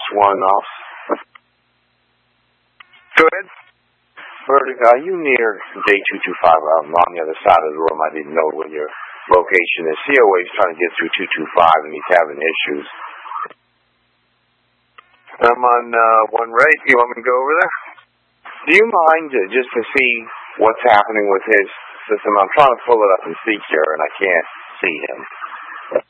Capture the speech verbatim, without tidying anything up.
one off. Good. Verdict, are you near J two two five? I'm on the other side of the room. I didn't know when your location is. C O A is trying to get through two two five and he's having issues. I'm on uh, one right. You want me to go over there? Do you mind uh, just to see what's happening with his system? I'm trying to pull it up and speak here, and I can't see him.